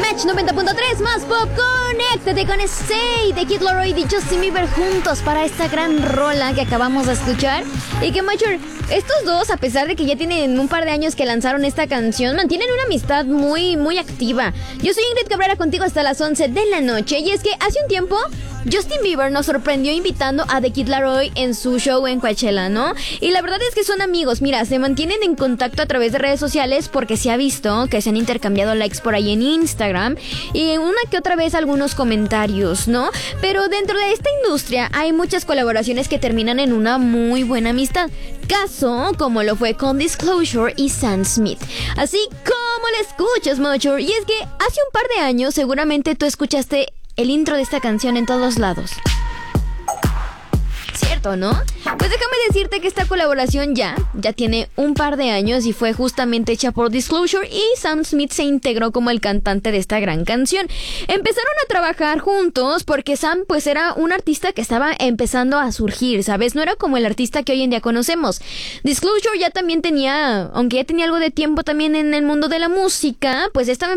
Match 90.3 más pop. Conéctate con Stay de Kid Laroi y Justin Bieber juntos para esta gran rola que acabamos de escuchar. Y que, Mature, estos dos, a pesar de que ya tienen un par de años que lanzaron esta canción, mantienen una amistad muy activa. Yo soy Ingrid Cabrera, contigo hasta las 11 de la noche. Y es que hace un tiempo Justin Bieber nos sorprendió invitando a The Kid Laroi en su show en Coachella, ¿no? Y la verdad es que son amigos. Mira, se mantienen en contacto a través de redes sociales porque se ha visto que se han intercambiado likes por ahí en Instagram y una que otra vez algunos comentarios, ¿no? Pero dentro de esta industria hay muchas colaboraciones que terminan en una muy buena amistad. Caso como lo fue con Disclosure y Sam Smith. Así como lo escuchas, Mocho. Y es que hace un par de años seguramente tú escuchaste el intro de esta canción en todos lados. ¿Cierto, no? Pues déjame decirte que esta colaboración ya tiene un par de años y fue justamente hecha por Disclosure y Sam Smith se integró como el cantante de esta gran canción. Empezaron a trabajar juntos porque Sam pues era un artista que estaba empezando a surgir, ¿sabes? No era como el artista que hoy en día conocemos. Disclosure ya también tenía, aunque ya tenía algo de tiempo también en el mundo de la música, pues estaba